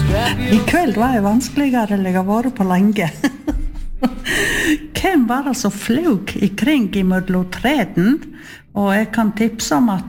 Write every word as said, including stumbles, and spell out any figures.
I kveld var jeg vanskeligere enn jeg har vært på lenge. Hvem var det som fløg ikring i mellom treden? Og jeg kan tipse om at